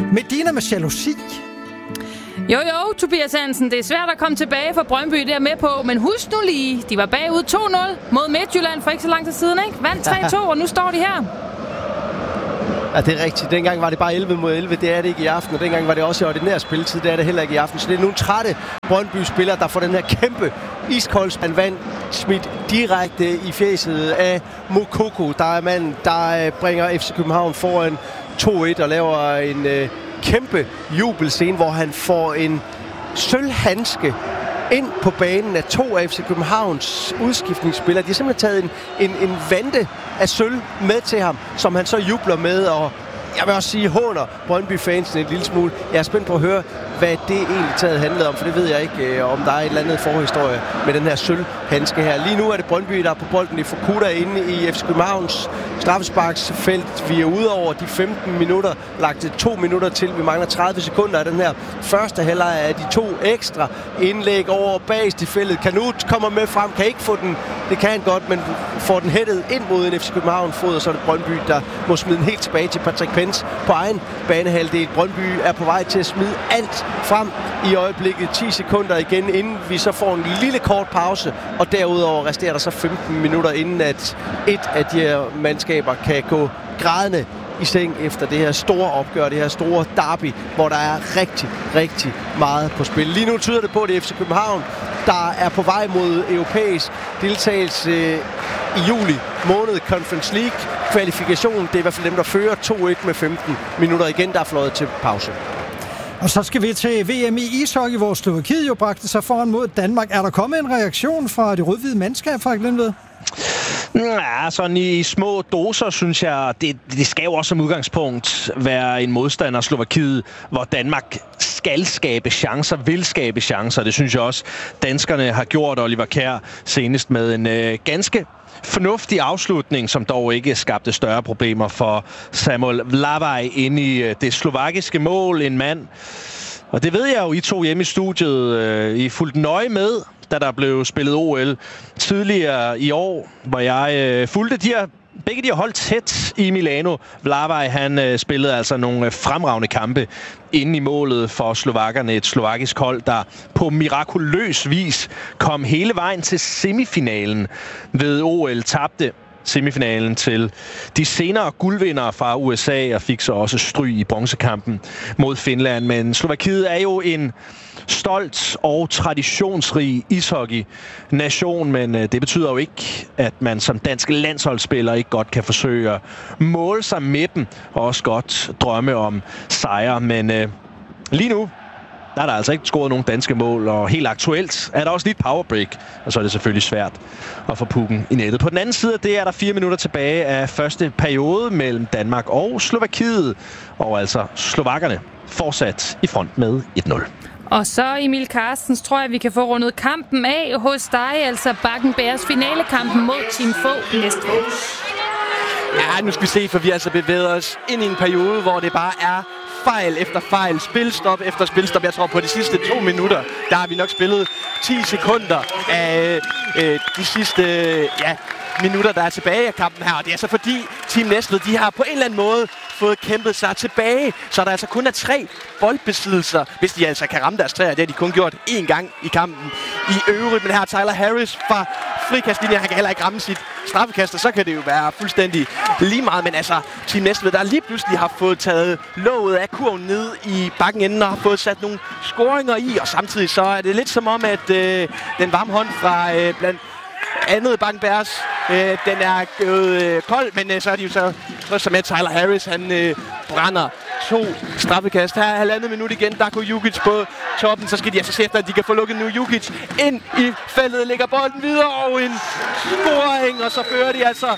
Medina med jalousi. Jo, Tobias Hansen, det er svært at komme tilbage fra Brøndby, det er med på, men husk nu lige, de var bagud 2-0 mod Midtjylland for ikke så lang tid siden, ikke? Vandt 3-2, og nu står de her. Ja, det er rigtigt. Dengang var det bare 11 mod 11. Det er det ikke i aften. Og dengang var det også i ordinær spilletid. Det er det heller ikke i aften. Så det er nogle trætte Brøndby-spillere, der får den her kæmpe iskoldsmand vand smidt direkte i fjeset af Moukoko. Der er manden, der bringer FC København foran 2-1 og laver en kæmpe jubelscene, hvor han får en sølvhandske ind på banen af 2 af FC Københavns udskiftningsspillere. De har simpelthen taget en vante af sølv med til ham, som han så jubler med, og jeg vil også sige, håner Brøndby-fansen en lille smule. Jeg er spændt på at høre, hvad det egentlig taget handlede om, for det ved jeg ikke, om der er et eller andet forhistorie med den her sølvhandske her. Lige nu er det Brøndby, der er på bolden i Fukuda inde i FC Københavns straffesparksfelt. Vi er ude over de 15 minutter, lagt 2 minutter til. Vi mangler 30 sekunder af den her første halvleg af de 2 ekstra indlæg over bagest i feltet. Kanut kommer med frem, kan ikke få den, det kan han godt, men får den hættet ind mod en FC København-fod, og så er det Brøndby, der må smide den helt tilbage til Patrick Pence på egen banehalvdel. Brøndby er på vej til at smide alt frem i øjeblikket. 10 sekunder igen, inden vi så får en lille kort pause, og derudover resterer der så 15 minutter, inden at et af de her mandskaber kan gå grædende i seng efter det her store opgør, det her store derby, hvor der er rigtig, rigtig meget på spil. Lige nu tyder det på, at det er FC København, der er på vej mod europæisk deltagelse i juli måned. Conference League kvalifikation, det er i hvert fald dem, der fører 2-1 med 15 minutter igen, der er fløjet til pause. Og så skal vi til VM i ishockey, hvor Slovakiet jo bragte sig foran mod Danmark. Er der kommet en reaktion fra det rød-hvide mandskab, Frank Lindved? Ja, sådan i små doser, synes jeg, det skal jo også som udgangspunkt være en modstander, Slovakiet, hvor Danmark skal skabe chancer, vil skabe chancer. Det synes jeg også, danskerne har gjort. Oliver Kjær senest med en ganske fornuftig afslutning, som dog ikke skabte større problemer for Samuel Vlavaj inde i det slovakiske mål. En mand, og det ved jeg jo, I to hjemme i studiet, I fulgte nøje med, da der blev spillet OL tidligere i år, hvor jeg fulgte begge de har holdt tæt i Milano. Vlavaj, han spillede altså nogle fremragende kampe inde i målet for slovakkerne. Et slovakisk hold, der på mirakuløs vis kom hele vejen til semifinalen ved OL. Tabte semifinalen til de senere guldvindere fra USA og fik så også stryg i bronzekampen mod Finland. Men Slovakiet er jo en stolt og traditionsrig ishockey-nation, men det betyder jo ikke, at man som dansk landsholdsspiller ikke godt kan forsøge at måle sig med dem og også godt drømme om sejre. Men lige nu, der er der altså ikke scoret nogen danske mål, og helt aktuelt er der også lidt powerbreak, og så er det selvfølgelig svært at få pucken i nettet. På den anden side, det er der 4 minutter tilbage af første periode mellem Danmark og Slovakiet, og altså slovakkerne fortsat i front med 1-0. Og så, Emil Carstens, tror jeg, vi kan få rundet kampen af hos dig, altså Bakken Bears finalekampen mod Team Fogh Næstved. Ja, nu skal vi se, for vi altså bevæger os ind i en periode, hvor det bare er fejl efter fejl, spilstop efter spilstop. Jeg tror, på de sidste 2 minutter, der har vi nok spillet 10 sekunder af de sidste minutter, der er tilbage af kampen her. Og det er så fordi Team Næstved, de har på en eller anden måde fået kæmpet sig tilbage, så der altså kun er 3 boldbesiddelser, hvis de altså kan ramme deres træer. Det har de kun gjort 1 gang i kampen i øvrigt. Men her Tyler Harris fra frikastlinjen, han kan heller ikke ramme sit straffekast, og så kan det jo være fuldstændig lige meget. Men altså, Team Næstved, der lige pludselig har fået taget låget af kurven ned i bakkenenden og har fået sat nogle scoringer i, og samtidig så er det lidt som om, at den varme hånd fra blandt andet Bakken Bears, den er gået kold, men så er de jo så som med Tyler Harris, han brænder 2 straffekast. Her er 1,5 minut igen, Darko Jukic på toppen, så skal de altså se efter, at de kan få lukket nu Jukic ind i feltet, lægger bolden videre og en scoring, og så fører de altså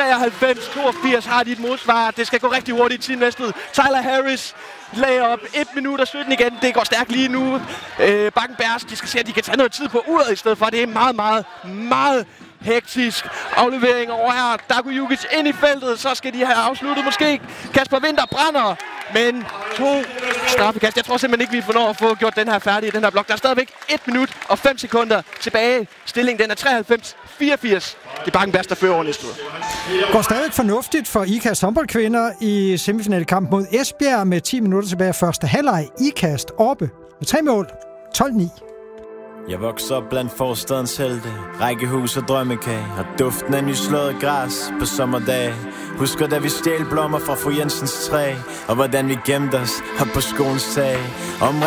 93-82, har de et modsvar. Det skal gå rigtig hurtigt til Næstved. Tyler Harris lagde op 1 minut og 17 igen. Det går stærkt lige nu. Bakken Bears, de skal se, at de kan tage noget tid på uret i stedet for. Det er meget, meget, meget hektisk aflevering over her. Darko Jukic ind i feltet, så skal de have afsluttet måske. Kasper Winther brænder Men 2 straffekast. Jeg tror simpelthen ikke, vi får når at få gjort den her færdig i den her blok. Der er stadigvæk 1 minut og 5 sekunder tilbage. Stillingen den er 93-84. Det er Bankenbergs, der fører over næste uge. Går stadig fornuftigt for IKAST håndboldkvinder i semifinalekamp mod Esbjerg med 10 minutter tilbage af første halvleg. IKAST oppe med 3 mål. 12-9. Jeg vokser op blandt forstadens helte, rækkehus og drømmekage, og duften af nyslået græs på sommerdage. Husker da vi stjal blommer fra fru Jensens træ, og hvordan vi gemte os op på skolens tag.